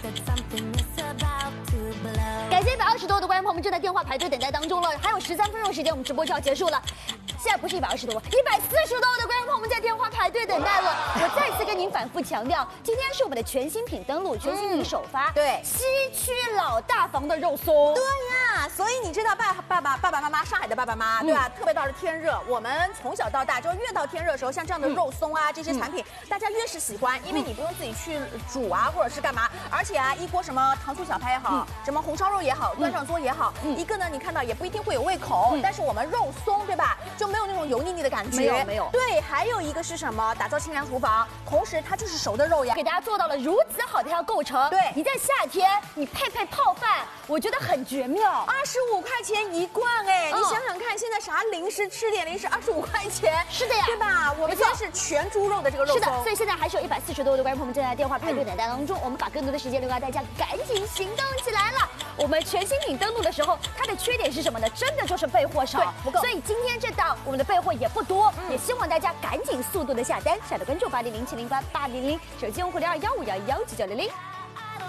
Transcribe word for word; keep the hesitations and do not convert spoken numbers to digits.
感谢一百二十多的观众朋友们正在电话排队等待当中了，还有十三分钟时间，我们直播就要结束了。现在不是一百二十多，一百四十多的观众朋友们在电话排队等待了。我再次跟您反复强调，今天是我们的全新品登陆，全新品首发， 嗯、对， 西区老大房的肉松。 对呀，所以你知道爸爸爸爸爸妈妈，上海的爸爸妈妈，对吧？嗯、特别到了天热，我们从小到大，就越到天热的时候，像这样的肉松啊、嗯、这些产品，大家越是喜欢，因为你不用自己去煮啊，或者是干嘛，而且啊，一锅什么糖醋小排也好，嗯、什么红烧肉也好，端上桌也好，嗯、一个呢，你看到也不一定会有胃口，嗯、但是我们肉松，对吧？就没有那种油腻腻的感觉， 没有没有。 对，还有一个是什么？打造清凉厨房，同时它就是熟的肉呀， 给大家做到了如此好的一套构成。 对， 你在夏天你配配泡饭，我觉得很绝妙。 二十五块钱一罐哎，嗯、你想想看，现在啥零食吃点零食二十五块钱， 是的呀， 对吧？我们今天是全猪肉的这个肉松， 是的，所以现在还是有一百四十多的观众朋友们正在电话排队等待当中，嗯、我们把更多的时间留给大家，赶紧行动起来了。我们全新品登陆的时候，它的缺点是什么呢？真的就是备货少， 不够。 所以今天这档我们的备货也不多，嗯、也希望大家赶紧速度的下单，下的关注八零零七零八八零零，手机用户零二幺五幺幺九九零零。